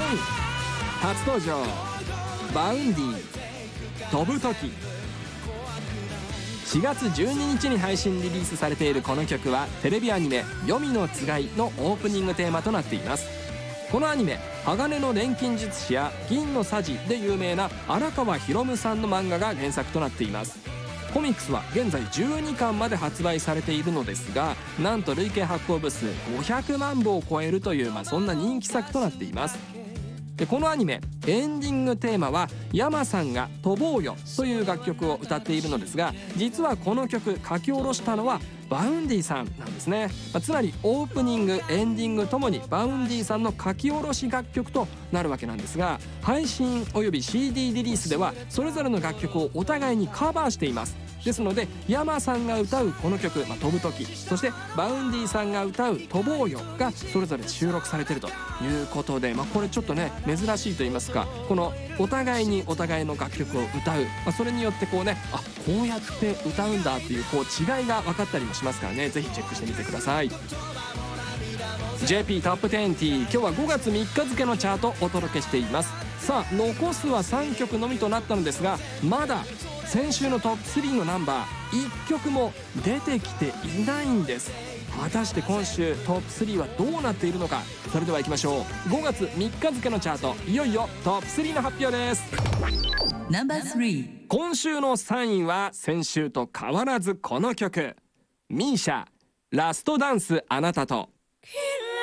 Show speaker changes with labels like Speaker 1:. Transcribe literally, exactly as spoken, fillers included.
Speaker 1: い初登場バウンディ飛ぶ時。しがつじゅうににちに配信リリースされているこの曲はテレビアニメ「黄泉のつがい」のオープニングテーマとなっています。このアニメ「鋼の錬金術師」や「銀のさじ」で有名な荒川博さんの漫画が原作となっています。コミックスは現在じゅうにかんまで発売されているのですが、なんと累計発行部数ごひゃくまんぶを超えるという、まあ、そんな人気作となっています。でこのアニメエンディングテーマは山さんが「飛ぼうよ」という楽曲を歌っているのですが、実はこの曲書き下ろしたのはバウンディさんなんですね。まあ、つまりオープニングエンディングともにバウンディさんの書き下ろし楽曲となるわけなんですが、配信および シーディー リリースではそれぞれの楽曲をお互いにカバーしています。ですので山さんが歌うこの曲、まあ、飛ぶ時、そしてバウンディさんが歌う飛ぼうよがそれぞれ収録されているということで、まあ、これちょっとね珍しいと言いますか、このお互いにお互いの楽曲を歌う、まあ、それによってこうね、あこうやって歌うんだっていうこう違いが分かったりもしますからね、ぜひチェックしてみてください。 ジェーピー トップじゅう、今日はごがつみっか付のチャートをお届けしています。さあ残すはさんきょくのみとなったのですが、まだ先週のトップスリーのナンバーいっきょくも出てきていないんです。果たして今週トップスリーはどうなっているのか。それではいきましょう。ごがつみっか付のチャート、いよいよトップスリーの発表です。
Speaker 2: ナンバースリー、
Speaker 1: 今週のさんいは先週と変わらずこの曲、ミーシャラストダンスあなたと。